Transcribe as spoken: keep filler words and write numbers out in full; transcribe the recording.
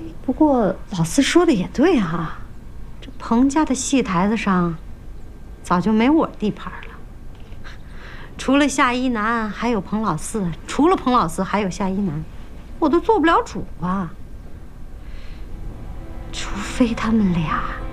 不过老四说的也对哈，这彭家的戏台子上，早就没我地盘了。除了夏一南，还有彭老四；除了彭老四，还有夏一南，我都做不了主啊。除非他们俩